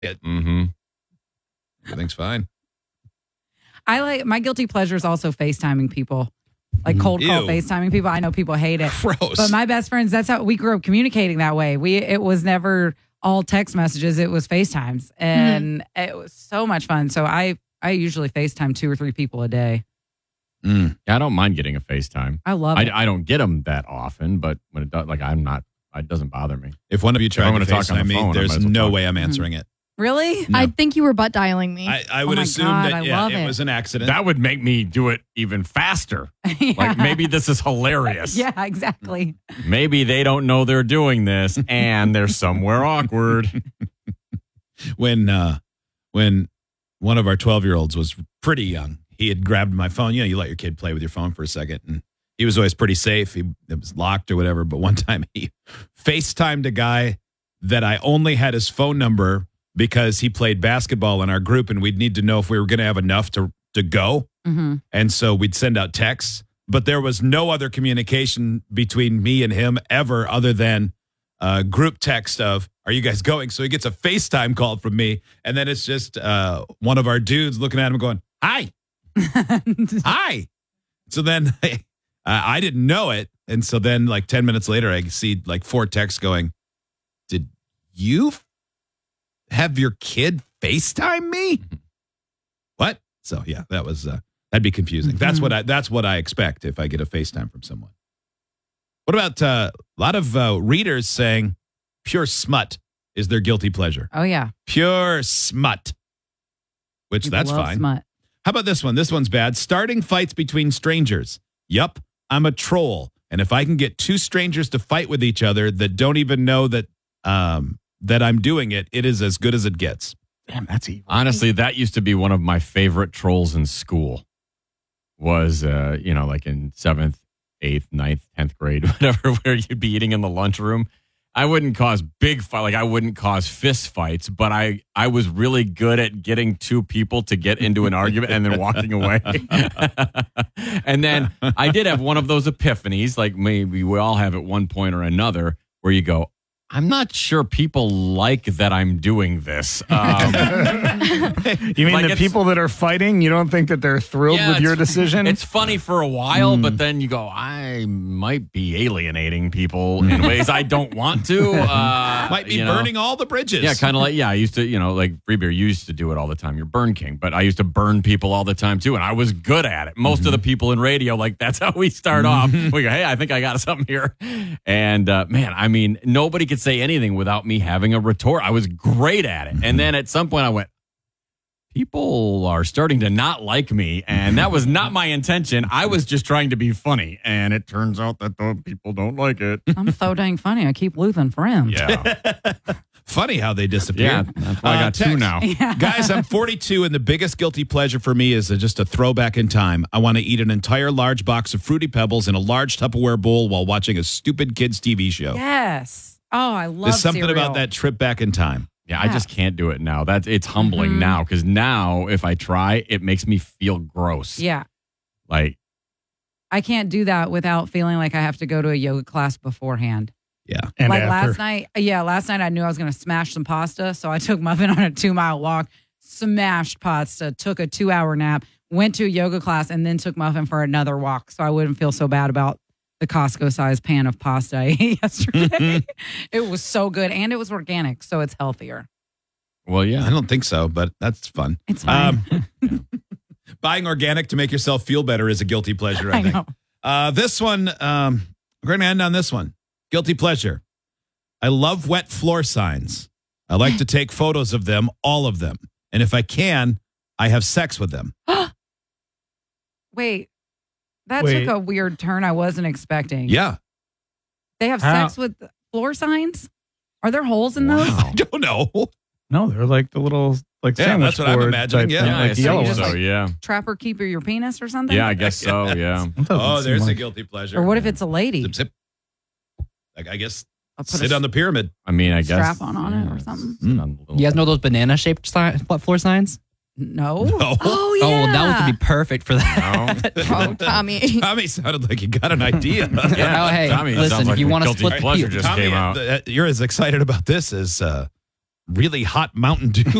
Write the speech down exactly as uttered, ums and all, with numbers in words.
it. Mm-hmm. Everything's fine. I like my guilty pleasure is also FaceTiming people, like cold call Ew. FaceTiming people. I know people hate it, Gross. but my best friends, that's how we grew up communicating that way. We it was never all text messages; it was FaceTimes, and mm-hmm. it was so much fun. So I I usually FaceTime two or three people a day. Mm. Yeah, I don't mind getting a FaceTime. I love I, it. I don't get them that often, but when it does, like I'm not, it doesn't bother me. If one of you tried to talk on FaceTime the me, phone, I there's might as well no talk. way I'm answering it. Really? No. I think you were butt dialing me. I, I would my assume God, that I yeah, love it. it. was an accident. That would make me do it even faster. Yeah. Like maybe this is hilarious. Yeah, exactly. Maybe they don't know they're doing this and they're somewhere awkward. when uh, when one of our twelve-year-olds was pretty young, he had grabbed my phone. You know, you let your kid play with your phone for a second, and he was always pretty safe. He it was locked or whatever. But one time he FaceTimed a guy that I only had his phone number because he played basketball in our group, and we'd need to know if we were going to have enough to to go. Mm-hmm. And so we'd send out texts, but there was no other communication between me and him ever other than a group text of, are you guys going? So he gets a FaceTime call from me, and then it's just uh, one of our dudes looking at him going, hi, hi. So then uh, I didn't know it. And so then like ten minutes later, I see like four texts going, did you f- have your kid FaceTime me? What? So yeah, that was, uh, that'd be confusing. That's what I, that's what I expect if I get a FaceTime from someone. What about uh, a lot of uh, readers saying pure smut is their guilty pleasure? Oh, yeah. Pure smut, which People that's love fine. Smut. How about this one? This one's bad. Starting fights between strangers. Yup, I'm a troll. And if I can get two strangers to fight with each other that don't even know that um, that I'm doing it, it is as good as it gets. Damn, that's evil. Honestly, that used to be one of my favorite trolls in school. Was, uh, you know, like in seventh, eighth, ninth, tenth grade, whatever, where you'd be eating in the lunchroom. I wouldn't cause big fight, like I wouldn't cause fist fights, but I, I was really good at getting two people to get into an argument and then walking away. And then I did have one of those epiphanies, like maybe we all have at one point or another, where you go, I'm not sure people like that I'm doing this. Um, You mean Like the it's- people that are fighting, you don't think that they're thrilled Yeah, with your it's- decision? It's funny for a while, but then you go, I might be alienating people in ways I don't want to. Uh, Might be you know? burning all the bridges. Yeah, kind of like, yeah, I used to, you know, like Free Beer, you used to do it all the time. You're Burn King, but I used to burn people all the time too, and I was good at it. Most of the people in radio, like, that's how we start off. We go, hey, I think I got something here. And uh, man, I mean, nobody could say anything without me having a retort. I was great at it. And then at some point I went, people are starting to not like me, and that was not my intention. I was just trying to be funny, and it turns out that the people don't like it. I'm so dang funny. I keep losing friends. Yeah. Funny how they disappear. Yeah, that's why I got two text. now. Yeah. Guys, I'm forty-two, and the biggest guilty pleasure for me is just a throwback in time. I want to eat an entire large box of Fruity Pebbles in a large Tupperware bowl while watching a stupid kids' T V show. Yes. Oh, I love There's something cereal. about that trip back in time. Yeah, I Yeah. just can't do it now. That's it's humbling Mhm. now, because now if I try, it makes me feel gross. Yeah. Like, I can't do that without feeling like I have to go to a yoga class beforehand. Yeah. and like after. last night, yeah, last night I knew I was going to smash some pasta. So I took Muffin on a two mile walk, smashed pasta, took a two hour nap, went to a yoga class, and then took Muffin for another walk. So I wouldn't feel so bad about the Costco sized pan of pasta I ate yesterday. It was so good. And it was organic. So it's healthier. well, I yeah. don't think so, but that's fun. It's fine. Um, buying organic to make yourself feel better is a guilty pleasure, I, I think. know. Uh, this one, um, we're going to end on this one. Guilty pleasure. I love wet floor signs. I like to take photos of them, all of them. And if I can, I have sex with them. Wait, that Wait. took a weird turn I wasn't expecting. Yeah. They have How? sex with floor signs? Are there holes in those? I don't know. No, they're like the little like Yeah, sandwich that's what I'm board imagining, type yeah. thing, Yeah, I like the assume yellow just so, ones. like- yeah. Trapper keeper your penis or something? Yeah, I guess so, yeah. That doesn't Oh, seem there's a like- guilty pleasure. Or what if it's a lady? Zip, zip. Like, I guess I'll put sit a on the pyramid. I mean, I guess. strap on on it or something. sit on the little- You guys know those banana shaped si- floor signs? No. No. Oh, yeah. Oh, well, that one would be perfect for that. No. Oh, Tommy. Tommy sounded like you got an idea. Yeah. Oh, hey, Tommy, it listen, sounds if like you a wanna guilty split the pleasure peel- just Tommy, came out. uh, you're as excited about this as uh, really hot Mountain Dew